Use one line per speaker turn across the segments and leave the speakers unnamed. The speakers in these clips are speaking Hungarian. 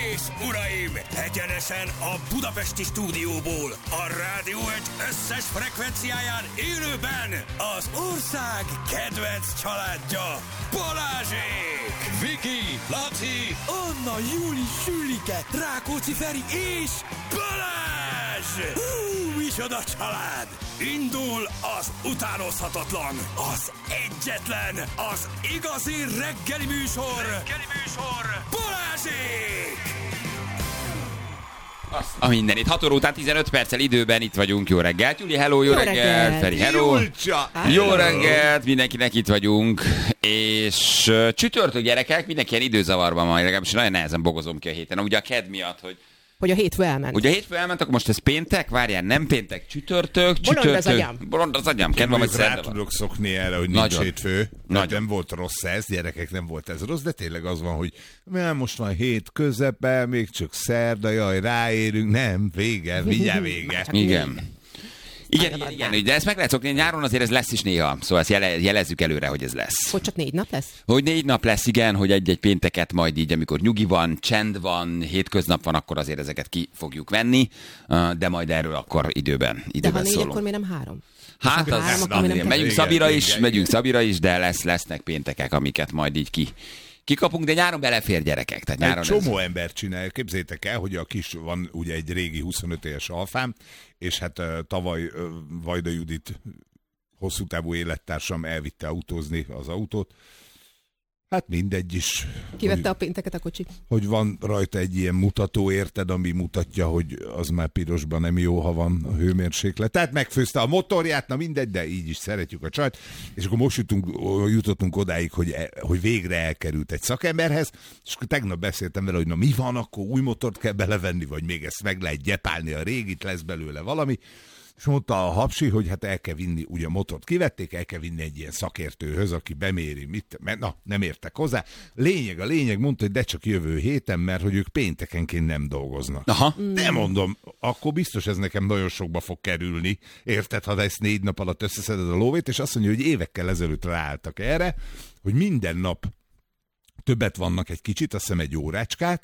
és uraim, egyenesen a budapesti stúdióból, a Rádió Egy összes frekvenciáján élőben az ország kedvenc családja, Balázsék! Viki, Laci, Anna, Júli, Sülike, Rákóczi Feri és Balázs! Micsoda család! Indul az utánozhatatlan, az egyetlen, az igazi reggeli műsor, Balázsék!
A mindenit. 6 óra után 15 perccel időben itt vagyunk. Jó reggelt, Júli, hello, jó reggelt, Feri, hello. Jó reggelt, mindenkinek itt vagyunk. És csütörtök gyerekek, mindenki ilyen időzavarban van, legalábbis nagyon nehezen bogozom ki a héten. Ugye a kedd miatt,
hogy a hétfő elment.
Ugye a hétfő elment, akkor most ez péntek, várjál, nem péntek, csütörtök. Bolond az agyam. Kedv van, hogy szerda van.
Tudok szokni erre, hogy nincs hétfő. Nem volt rossz ez, gyerekek, nem volt ez rossz, de tényleg az van, hogy most van hét közepe, még csak szerda, jaj, ráérünk, nem, vége, mindjárt vége.
Igen, de ezt meg lehet szokni, nyáron azért ez lesz is néha, szóval ezt jelezzük előre, hogy ez lesz.
Hogy csak 4 nap lesz?
Hogy 4 nap lesz, igen, hogy egy-egy pénteket majd így, amikor nyugi van, csend van, hétköznap van, akkor azért ezeket ki fogjuk venni, de majd erről akkor időben
De ha 4,
szólunk.
akkor miért nem 3?
Hát az, megyünk Szabira is, de lesznek péntekek, amiket majd így kikapunk, de nyáron belefér gyerekek. Tehát nyáron
egy csomó ember csinálja. Képzeljétek el, hogy a kis van ugye egy régi 25 éves alfám, és hát tavaly Vajda Judit hosszú távú élettársam elvitte autózni az autót. Hát mindegy is.
Kivette a pénteket a kocsi.
Hogy van rajta egy ilyen mutató, érted, ami mutatja, hogy az már pirosban nem jó, ha van a hőmérséklet. Tehát megfőzte a motorját, na mindegy, de így is szeretjük a csajt. És akkor most jutottunk odáig, hogy végre elkerült egy szakemberhez, és akkor tegnap beszéltem vele, hogy na mi van, akkor új motort kell belevenni, vagy még ezt meg lehet gyepálni a régit, lesz belőle valami. És mondta a hapsi, hogy hát el kell vinni, ugye a motort kivették, el kell vinni egy ilyen szakértőhöz, aki beméri, nem értek hozzá. A lényeg, mondta, hogy de csak jövő héten, mert hogy ők péntekenként nem dolgoznak.
Aha.
De mondom, akkor biztos ez nekem nagyon sokba fog kerülni, érted, ha ezt 4 nap alatt összeszeded a lóvét, és azt mondja, hogy évekkel ezelőtt ráálltak erre, hogy minden nap többet vannak egy kicsit, azt hiszem egy órácskát,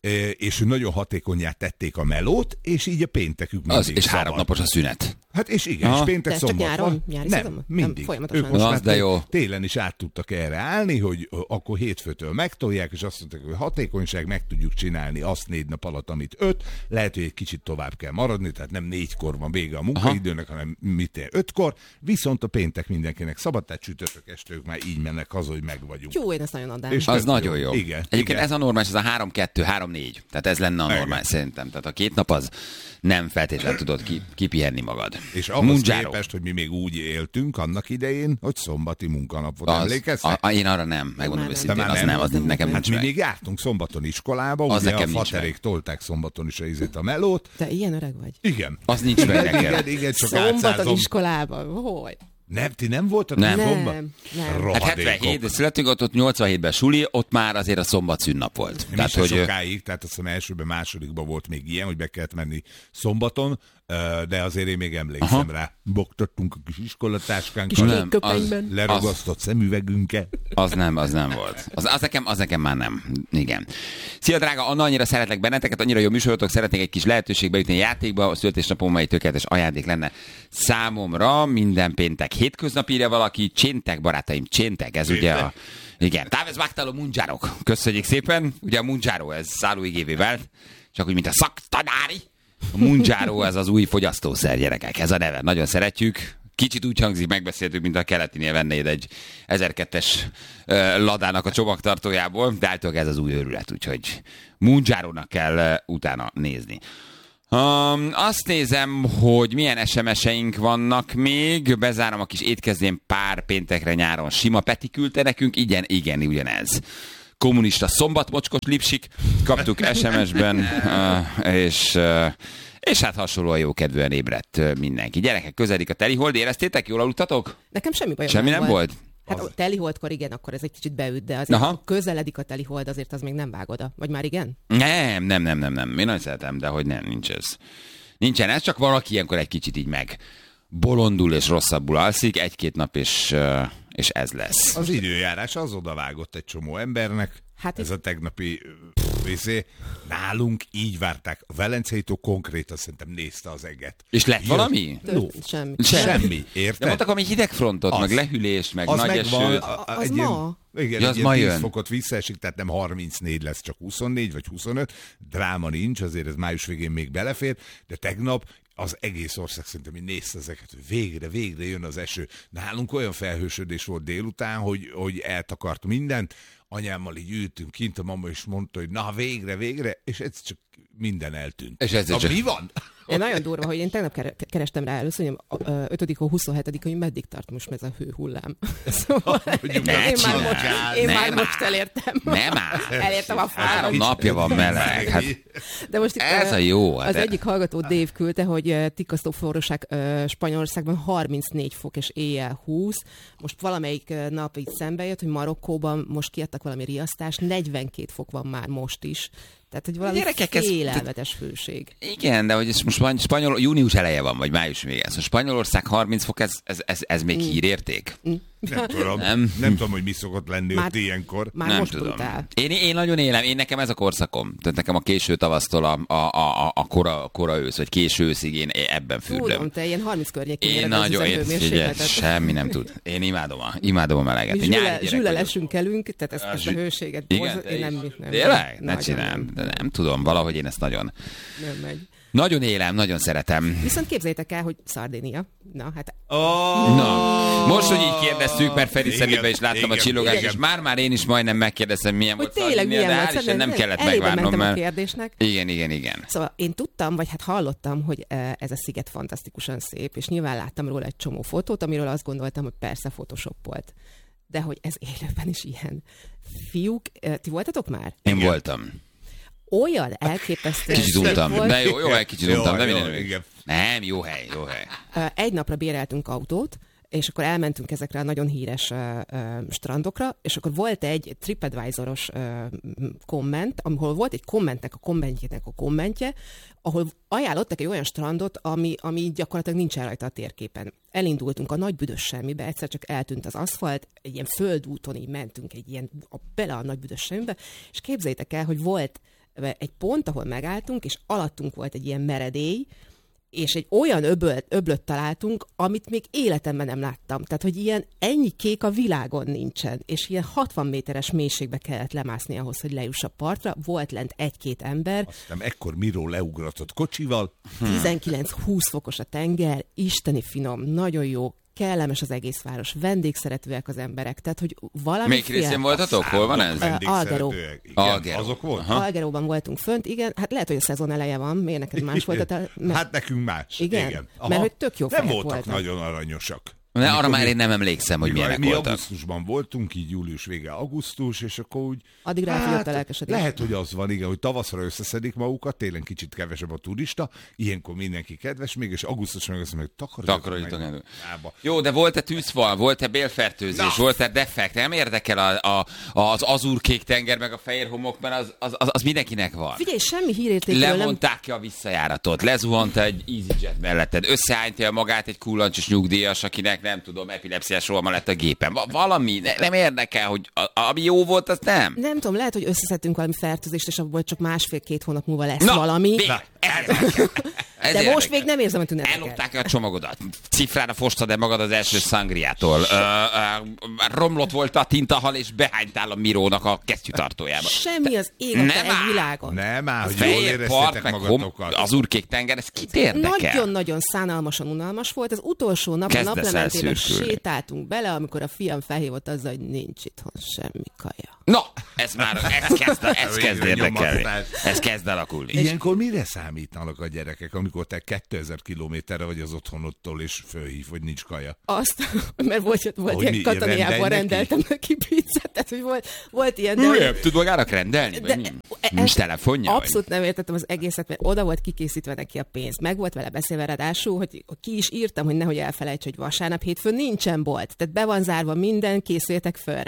és nagyon hatékonnyá tették a melót, és így a péntekük mindig
és 3 napos a szünet.
Hát és igen, és péntek szombat van.
Nem,
mindig.
Folyamatosan.
Ők most már télen is át tudtak erre állni, hogy akkor hétfőtől megtolják, és azt mondták, hogy hatékonyság, meg tudjuk csinálni azt 4 nap alatt, amit 5. Lehet, hogy egy kicsit tovább kell maradni, tehát nem 4-kor van vége a munkaidőnek, hanem 5-kor, viszont a péntek mindenkinek szabad, tehát csütörtök este ők már így mennek haza, hogy meg vagyunk.
Jó, én ezt nagyon adám.
Az nagyon jó.
Igen.
Egyébként ez a normális, ez a 3-2, 3-4. Tehát ez lenne a normális szerintem. Tehát a 2 nap az nem feltétlenül tudod kipihenni magad.
És ahhoz képest, hogy mi még úgy éltünk annak idején, hogy szombati munkanap volt. Emlékeztek?
Én arra nem, megmondom őszintén, az nekem
hát
nincs
mi
meg.
még jártunk szombaton iskolába,
az
ugye a faterék tolták szombaton is a melót.
Te ilyen öreg vagy?
Igen.
Az nincs meg nekem.
Igen, csak
szombaton iskolában, hogy?
Nem, ti nem voltak
nem.
Hát 77, de születünk, ott 87-ben suli, ott már azért a szombat szünnap volt.
Nem is sokáig, tehát azt hiszem elsőben, másodikban volt még ilyen, hogy be kellett menni szombaton, de azért én még emlékszem rá. Bogtattunk a kis iskolatáskánkkal, leragasztott szemüvegünket.
Az nem volt. Az nekem már nem. Igen. Szia drága Anna, annyira szeretlek benneteket, annyira jó műsorotok, szeretnék egy kis lehetőségbe jutni a játékba, a születésnapom egy tökéletes ajándék lenne számomra, minden péntek hétköznap, írja valaki, cséntek barátaim, cséntek, ez ugye a... Igen, Távez Vágtáló Mundzsárok. Köszönjük szépen. Ugye a Mundzsáró, ez szállóigévé vált, csak úgy, mint a szaktanári. A Mundzsáró, ez az új fogyasztószer, gyerekek. Ez a neve. Nagyon szeretjük. Kicsit úgy hangzik, megbeszéltük, mint a keletinél vennéd egy 1002-es ladának a csomagtartójából, de általában ez az új őrület, úgyhogy Mundzsárónak kell utána nézni. Azt nézem, hogy milyen SMS-eink vannak még. Bezárom a kis étkezdén pár péntekre nyáron. Sima Peti küldte nekünk. Igen, ugyanez. Kommunista szombatmocskos lipsik. Kaptuk SMS-ben, és hát hasonlóan jókedvűen ébredt mindenki. Gyerekek, közelik a telihold. Éreztétek? Jól aludtatok?
Nekem semmi bajom
semmi nem volt?
Hát a teliholdkor igen, akkor ez egy kicsit beüt, de azért közeledik a telihold, azért az még nem vág oda. Vagy már igen?
Nem. Én nagyon szeretem, de hogy nem, nincs ez. Nincsen ez, csak valaki ilyenkor egy kicsit így meg bolondul és rosszabbul alszik, 1-2 nap és ez lesz.
Az időjárás az odavágott egy csomó embernek. Hát ez a tegnapi nálunk így várták. A Velencei tó konkrétan szerintem nézte az eget.
És lett valami?
Semmi, érted?
De mondtak, ami hidegfrontot, meg lehűlés, meg nagy eső.
Az ma.
Igen,
az ma
10 fokot visszaesik, tehát nem 34 lesz, csak 24 vagy 25. Dráma nincs, azért ez május végén még belefér, de tegnap az egész ország szerintem így nézte ezeket, hogy végre jön az eső. Nálunk olyan felhősödés volt délután, hogy eltakart mindent. Anyámmal így ültünk kint, a mama is mondta, hogy na végre, és ez csak minden eltűnt.
És ez csak...
Mi van?
Én nagyon durva, hogy én tegnap kerestem rá először, hogy 5. 27. hogy meddig tart most ez a hőhullám. Szóval én már most elértem.
Nem áll.
Elértem a
3 napja van meleg. Hát,
de most itt
ez a jó.
Az egyik hallgató Dave küldte, hogy tikasztó forróság Spanyolországban 34 fok és éjjel 20. Most valamelyik nap így szembe jött, hogy Marokkóban most kiadtak valami riasztást, 42 fok van már most is. Tehát, hogy valami félelmetes hőség.
Igen, de hogy ez most június eleje van, vagy május vége. Szóval Spanyolország 30 fok, ez még hírérték?
Nem tudom, hogy mi szokott lenni ott ilyenkor.
Már
nem
most
tudom.
brutál.
Én nagyon élem, nekem ez a korszakom. Tehát nekem a késő tavasztól a kora ősz, vagy késő őszig én ebben fürdöm.
Tudom, te ilyen 30 környékén
én nagyon, semmi nem tud. Én imádom a meleget.
Mi zsülelesünk elünk, tehát ezt a hőséget.
Igen, tényleg? Ne csinálj. Nem tudom, valahogy én ezt nagyon...
Nem megy.
Nagyon élem, nagyon szeretem.
Viszont képzeljétek el, hogy Szardénia. Na, hát...
Na, most, hogy így kérdeztük, mert Feri szemébe is láttam a csillogást, és már én is majdnem megkérdeztem, milyen volt Szardénia, de hál' Isten nem kellett megvárnom, mert...
a kérdésnek.
Igen.
Szóval én tudtam, vagy hát hallottam, hogy ez a sziget fantasztikusan szép, és nyilván láttam róla egy csomó fotót, amiről azt gondoltam, hogy persze photoshopolt. De hogy ez élőben is ilyen. Fiúk, ti voltatok már?
Én voltam.
Olyan elképesztő.
Kicsit untam,
volt.
de jó hely, kicsit untam, de minden.
Igen.
Nem, jó hely.
Egy napra béreltünk autót, és akkor elmentünk ezekre a nagyon híres strandokra, és akkor volt egy TripAdvisor-os komment, ahol volt egy kommentnek a kommentje, ahol ajánlottak egy olyan strandot, ami gyakorlatilag nincsen rajta a térképen. Elindultunk a nagy büdös semmibe, egyszer csak eltűnt az aszfalt, egy ilyen földúton így mentünk bele a nagy büdös semmibe, és képzeljétek el, hogy volt egy pont, ahol megálltunk, és alattunk volt egy ilyen meredély, és egy olyan öblöt találtunk, amit még életemben nem láttam. Tehát, hogy ilyen ennyi kék a világon nincsen, és ilyen 60 méteres mélységbe kellett lemászni ahhoz, hogy lejuss a partra. Volt lent 1-2 ember.
Aztán ekkor Miró leugratott kocsival.
19-20 fokos a tenger, isteni finom, nagyon jó, kellemes az egész város, vendégszeretőek az emberek, tehát hogy valami...
Melyik részén voltatok? Hol van ez?
Algaró.
Azok volt?
Algaróban voltunk fönt, igen, hát lehet, hogy a szezon eleje van, miért neked más volt?
Hát nekünk más.
Igen. Mert hogy tök jó fejek
voltak. Nem
voltak.
nagyon aranyosak.
Arra már én nem emlékszem, hogy milyenek voltak.
Mi augusztusban voltunk, így július vége augusztus, és akkor úgy...
Addig ráfogyott a lelkesedés.
Lehet, hogy az van, igen, hogy tavaszra összeszedik magukat, télen kicsit kevesebb a turista, ilyenkor mindenki kedves, mégis augusztusban meg azt mondja, hogy takarodjatok meg.
Jó, de volt-e tűzfal, volt-e bélfertőzés, volt-e defekt? Nem érdekel az azurkék tenger, meg a fehér homokban, az mindenkinek van.
Figyelj, semmi hírértékről nem...
Lemondták ki a visszajáratot, lezuhant egy EasyJet melletted, összeállítja magát egy kullancsos nyugdíjas, akinek nem tudom, epilepsziás rohama lett a gépen. Valami, nem érdekel, hogy ami jó volt, az nem.
Nem tudom, lehet, hogy összeszedtünk valami fertőzést, és abból csak 1,5-2 hónap múlva lesz valami. De most még nem érzem a tüneteket.
Ellopták a csomagodat. Cifrára fostad-e magad az első szangriától. Romlott volt a tintahal, és behánytál a Mirónak a kesztyűtartójába.
Semmi az ég egy világon.
Nem áll, hogy jól éreztétek magatokat.
Az urkék tenger, ez kit érdekel?
Nagyon-nagyon szánalmasan unalmas volt. Az utolsó nap a naplementében sétáltunk bele, amikor a fiam felhívott azzal, hogy nincs itthon semmi kaja.
Na, ez kezd érdekelni. Ez kezd alakulni.
Ilyenkor mire számítanak a gyerekek, amikor te 2000 kilométerre vagy az otthonottól, és fölhív, hogy nincs kaja?
Azt, mert volt ilyen Kataniában rendeltem neki pizzát, tehát hogy volt ilyen... De
tud magának rendelni? Nincs telefonja?
Abszolút nem értettem az egészet, mert oda volt kikészítve neki a pénz. Meg volt vele beszélve ráadásul, hogy ki is írtam, hogy nehogy elfelejts, hogy vasárnap hétfőn nincsen bolt. Tehát be van zárva minden, készüljetek fölre.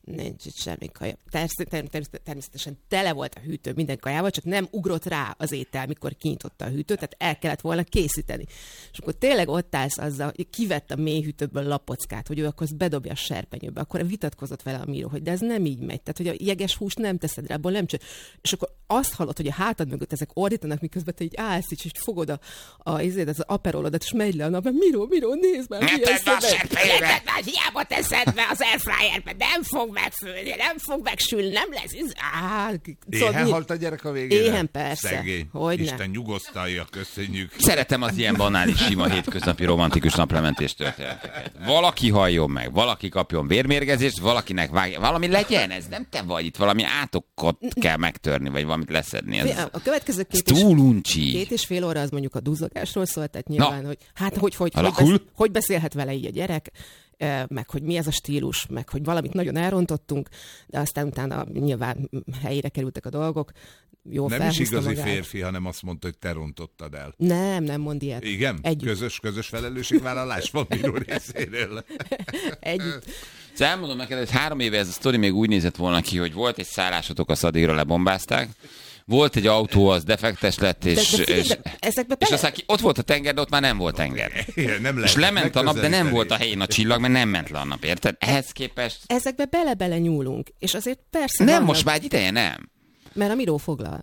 nincs itt semmi kaja. Természetesen tele volt a hűtő minden kajával, csak nem ugrott rá az étel, mikor kinyitotta a hűtőt, tehát el kellett volna készíteni. És akkor tényleg ott állsz azzal, hogy kivett a mélyhűtőből lapockát, hogy ő akkor azt bedobja a serpenyőbe. Akkor vitatkozott vele a Miro, hogy de ez nem így megy. Tehát, hogy a jeges húst nem teszed rá, abból nem csak. És akkor azt hallod, hogy a hátad mögött ezek ordítanak, miközben te így állsz, és fogod az aperolodat, és megy le a nap, Miro, nézd már, milyen szövet. Hiába teszed be az airfryerbe, nem fog megfőni, nem fog megsülni, nem lesz.
Éhen halt a gyerek a végén?
Éhen, persze.
Szegény.
Hogyne.
Isten nyugosztalja, köszönjük.
Szeretem az ilyen banális, sima, hétköznapi romantikus naplementés történeteket. Valaki halljon meg, valaki kapjon vérmérgezést, valakinek vágja, valami legyen, ez nem te vagy itt, valami átokat kell megtörni, vagy valamit leszedni. Ez,
a következő
túl uncsi.
2,5 óra az mondjuk a duzzogásról szólt, tehát nyilván, hogy hát hogy beszélhet vele így a gyerek, meg hogy mi ez a stílus, meg hogy valamit nagyon elrontottunk, de aztán utána nyilván helyére kerültek a dolgok. Jó,
nem is igazi
magát.
férfi, hanem azt mondta, hogy te rontottad el.
Nem mond ilyet.
Igen?
Együtt.
Közös felelősségvállalás van Miro részéről.
Együtt.
Szóval elmondom neked, hogy 3 éve ez a sztori még úgy nézett volna ki, hogy volt egy szállásotok, a Szadéra lebombázták, volt egy autó, az defektes lett, és aztán ott volt a tenger, de ott már nem volt tenger.
Nem
és lement a nap, de nem volt a helyén a csillag, mert nem ment le a nap, érted? Ehhez képest...
Ezekbe bele-bele nyúlunk, és azért persze...
Nem, most már egy ideje nem.
Mert a Miro foglal.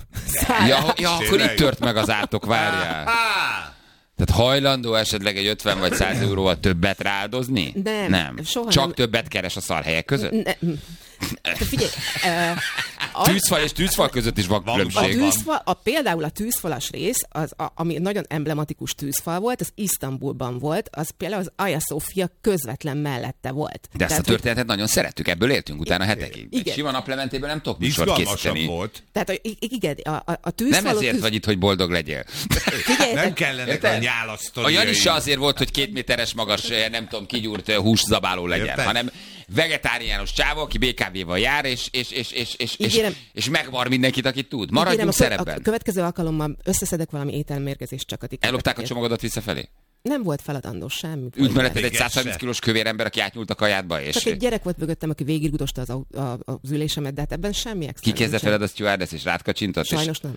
Ja, akkor itt tört meg az átok, várjál. Tehát hajlandó esetleg egy 50 vagy 100 euróval többet rááldozni? Nem. Soha csak nem. Többet keres a szarhelyek között?
Figyelj,
tűzfal és tűzfal között is van különbség.
Például a tűzfalas rész, ami nagyon emblematikus tűzfal volt, az Isztambulban volt, az például az Hagia Sophia közvetlen mellette volt.
De ezt a történetet nagyon szerettük, ebből éltünk utána hetekig. Egy sima naplementében nem tudok műsort készíteni.
Volt.
Tehát igen, a tűzfal...
Nem ezért vagy itt, hogy boldog legyél.
Nem kellene a nyálasztani.
A Jani se azért volt, hogy 2 méteres magas, nem tudom, kigyúrt húszabáló legyen, hanem vegetáriánus csávó, aki BKV-val jár, és megvar mindenkit, akit tud. Maradjunk szerepben.
A következő alkalommal összeszedek valami ételmérgezést csak a tiket.
Ellopták a csomagodat visszafelé?
Nem volt feladandó semmi.
Ült melletted egy 130 kilós kövér ember, aki átnyúlt a kajádba, és...
Csak egy gyerek volt mögöttem, aki végiggudosta az ülésemet, de hát ebben semmi extra.
Ki kezdett veled a stewardess, és rád kacsintott?
Sajnos nem.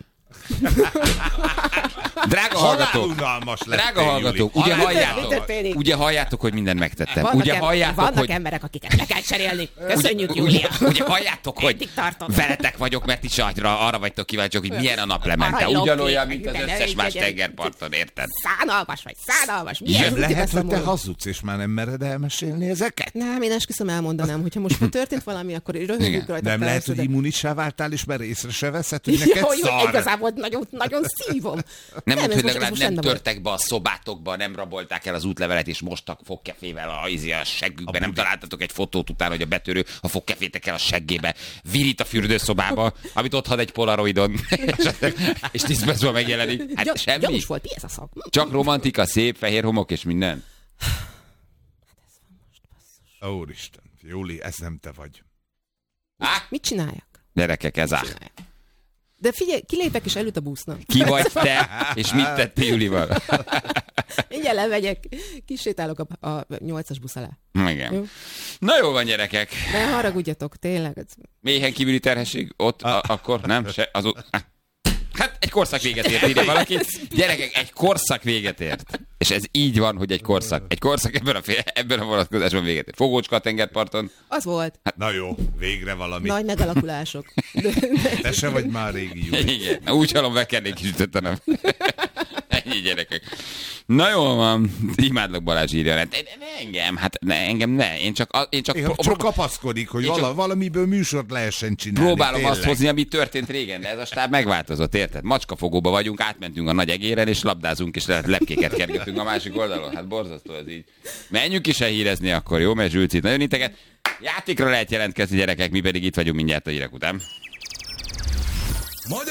Drága hallgatók, ugye halljátok, hogy mindent megtettem.
Vannak emberek, akiket le kell cserélni. Köszönjük, Júlia.
Ugye halljátok, hogy veletek vagyok, mert is arra vagytok kíváncsiak, hogy milyen a naplemente. Ugyanolyan, mint az összes más tengerparton, érted?
Szánalmas.
Nem lehet, hogy te hazudsz, és már nem mered elmesélni ezeket?
Nem, én esküszöm elmondanám, hogyha most történt valami, akkor röhögjük rajta.
Nem lehet, hogy immunissá váltál, és már észre se veszed, hogy neked szar.
Igazából nagyon szívom.
Nem mondd, hogy legalább nem törtek be a szobátokba, nem rabolták el az útlevelet, és mostak fogkefével a seggükbe. Nem találtatok egy fotót utána, hogy a betörő a fogkefétekkel a seggébe virít a fürdőszobába, amit ott had egy polaroidon, és 10 perc múlva megjelenik. Hát semmi.
Gyanús volt, mi ez a szak?
Csak romantika, szép, fehér homok és minden.
Úristen, Júli, ez nem te vagy.
Mit csináljak?
Gyerekek, ez áll.
De figyelj, kilépek és előtt a busznak.
Ki vagy te, és mit tettél Julival?
Mindjárt levegyek, kisétálok a 8-as busz alá.
Igen. Jó? Na jól van, gyerekek.
Ne haragudjatok, tényleg.
Méhen kívüli terhesség? Ott akkor nem? Hát egy korszak véget ért, írja valaki. Gyerekek, egy korszak véget ért. És ez így van, hogy egy korszak ebben a vonatkozásban véget ért. Fogócska a tengerparton.
Az volt.
Hát, na jó, végre valami.
Nagy megalakulások.
Te se vagy már régi Júli.
Igen, úgy hallom, vekernék is ütöttenem. Ennyi, gyerekek. Na jól van, imádlak, Balázs írja. Engem ne. Én csak
kapaszkodik, hogy valamiből műsort lehessen csinálni.
Próbálom azt hozni, ami történt régen, de ez a stáb megváltozott, érted? Macskafogóba vagyunk, átmentünk a nagy egéren, és labdázunk, és lepkéket kergetünk a másik oldalon. Hát borzasztó ez így. Menjünk is elhírezni akkor, jó? Mert Zsülcit nagyon integet. Játékra lehet jelentkezni, gyerekek, mi pedig itt vagyunk mindjárt a hírek után.